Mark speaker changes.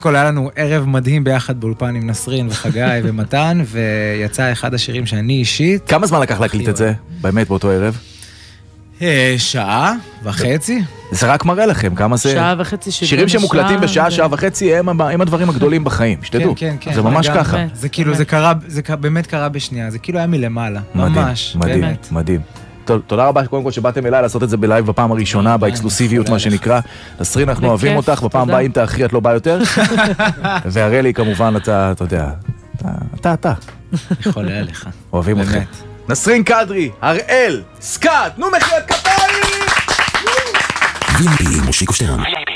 Speaker 1: כל היה לנו ערב מדהים ביחד באולפן עם נסרין וחגי ומתן, ויצא אחד השירים שאני אישית.
Speaker 2: כמה זמן לקח להקליט את זה, באמת, באותו ערב?
Speaker 1: שעה וחצי.
Speaker 2: זה רק מראה לכם כמה זה...
Speaker 3: שעה וחצי.
Speaker 2: שירים שמוקלטים בשעה, שעה וחצי, הם הדברים הגדולים בחיים, שתדעו.
Speaker 1: כן, כן.
Speaker 2: זה ממש ככה.
Speaker 1: זה כאילו, זה באמת קרה בשנייה, זה כאילו היה מלמעלה. ממש.
Speaker 2: מדהים, מדהים. תודה רבה קודם כל שבאתם אליי לעשות את זה בלייב בפעם הראשונה, באקסקלוסיביות מה שנקרא. נסרין, אנחנו אוהבים אותך, בפעם הבאה אם תאחרי את לא בא יותר. והראה לי כמובן, אתה יודע, אתה.
Speaker 1: יכול היה לך.
Speaker 2: אוהבים אתכם. נסרין קדרי, הראל, סקאט, נו מחיאות כפיים!
Speaker 4: VIP מושיקו שטרן.